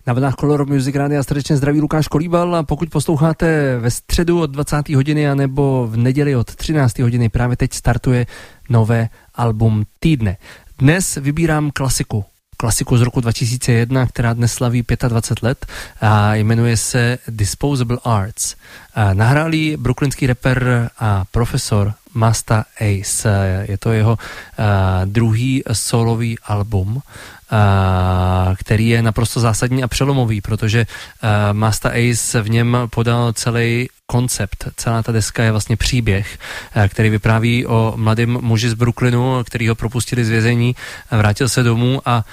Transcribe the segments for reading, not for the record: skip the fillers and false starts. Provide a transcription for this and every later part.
Na vlnách Color Music Rádia srdečně zdraví Lukáš Kolíbal a pokud posloucháte ve středu od 20. hodiny anebo v neděli od 13. hodiny, právě teď startuje nové album týdne. Dnes vybírám klasiku z roku 2001, která dnes slaví 25 let a jmenuje se Disposable Arts. Nahráli brooklynský rapper a profesor Masta Ace. Je to jeho druhý solový album, který je naprosto zásadní a přelomový, protože Masta Ace v něm podal celý koncept. Celá ta deska je vlastně příběh, který vypráví o mladém muži z Brooklynu, který ho propustili z vězení, vrátil se domů a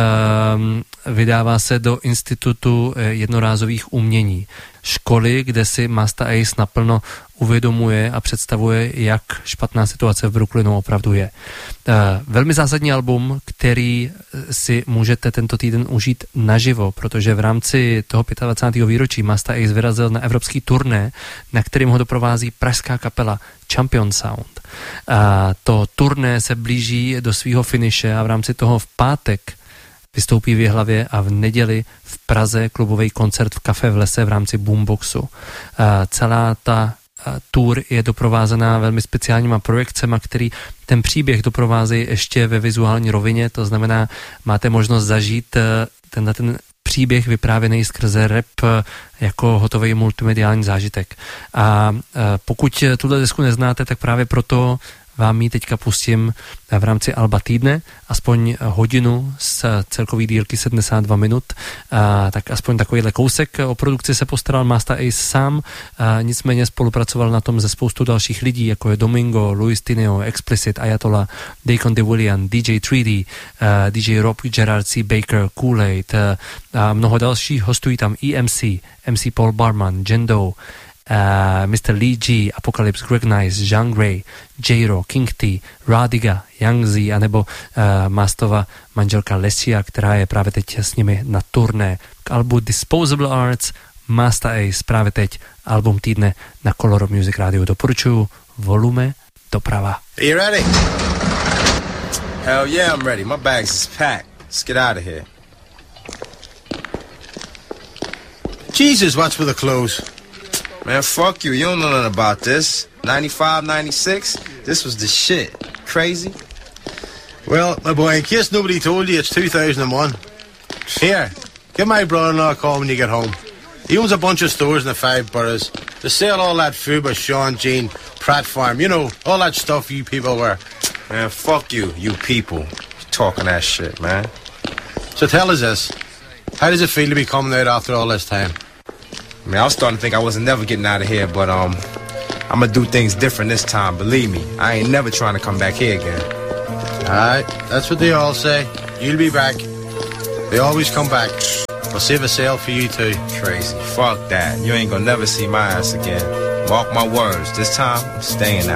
vydává se do institutu jednorázových umění. Školy, kde si Masta Ace naplno uvědomuje a představuje, jak špatná situace v Brooklynu opravdu je. Velmi zásadní album, který si můžete tento týden užít naživo, protože v rámci toho 25. výročí Masta Ace vyrazil na evropský turné, na kterým ho doprovází pražská kapela Champion Sound. To turné se blíží do svého finiše a v rámci toho v pátek vystoupí v Jihlavě a v neděli v Praze klubový koncert v Kafe v lese v rámci Boomboxu. Celá ta tour je doprovázená velmi speciálníma projekcemi, který ten příběh doprovázejí ještě ve vizuální rovině, to znamená, máte možnost zažít ten příběh vyprávěný skrze rap jako hotový multimediální zážitek. A pokud tuhle desku neznáte, tak právě proto vám ji teďka pustím v rámci alba týdne, aspoň hodinu z celkový dílky 72 minut, tak aspoň takovýhle kousek. O produkci se postaral Masta Ace sám, nicméně spolupracoval na tom ze spoustu dalších lidí, jako je Domingo, Luis Tineo, Explicit, Ayatollah, Deacon DeWilliam, DJ 3D, DJ Rob, Gerard C. Baker, Kool-Aid a mnoho dalších. Hostují tam EMC, MC Paul Barman, Jendo, Mr. Lee G, Apocalypse, Greg Nice, Jean Grey, J-Ro, King T, Radiga, Young Z, anebo Mastova manželka Lesia, která je právě teď s nimi na turné. K albu Disposable Arts, Masta Ace, právě teď album týdne na Color Music Radio. Doporučuju, volume doprava. Are you ready? Hell yeah, I'm ready. My bags is packed. Let's get out of here. Jesus, what's with the clothes? Man, fuck you. You don't know nothing about this. 95, 96, this was the shit. Crazy? Well, my boy, in case nobody told you, it's 2001. Here, give my brother-in-law a call when you get home. He owns a bunch of stores in the 5 boroughs. They sell all that food by Sean Jean, Pratt Farm, you know, all that stuff you people wear. Man, fuck you, you people. You're talking that shit, man. So tell us this. How does it feel to be coming out after all this time? I mean, I was starting to think I wasn't never getting out of here, but I'm gonna do things different this time, believe me. I ain't never trying to come back here again. Alright, that's what they all say. You'll be back. They always come back. We'll save a sale for you too. Crazy. Fuck that. You ain't gonna never see my ass again. Mark my words. This time, I'm staying out.